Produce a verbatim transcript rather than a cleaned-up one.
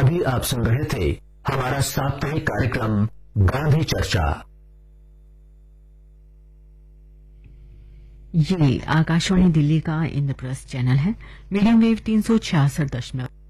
अभी आप सुन रहे थे हमारा साप्ताहिक कार्यक्रम गांधी चर्चा। ये आकाशवाणी दिल्ली का इंद्रप्रस्थ चैनल है। मीडियम वेव तीन सौ छियासठ दशमलव